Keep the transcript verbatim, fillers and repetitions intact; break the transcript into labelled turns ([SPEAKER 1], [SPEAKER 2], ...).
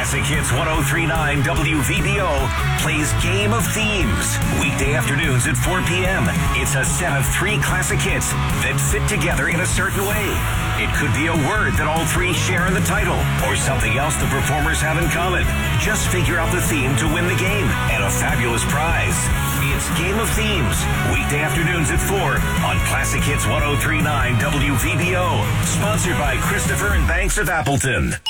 [SPEAKER 1] Classic Hits one oh three point nine W V B O plays Game of Themes. Weekday afternoons at four p.m. It's a set of three classic hits that fit together in a certain way. It could be a word that all three share in the title, or something else the performers have in common. Just figure out the theme to win the game and a fabulous prize. It's Game of Themes. Weekday afternoons at four on Classic Hits one oh three point nine W V B O. Sponsored by Christopher and Banks of Appleton.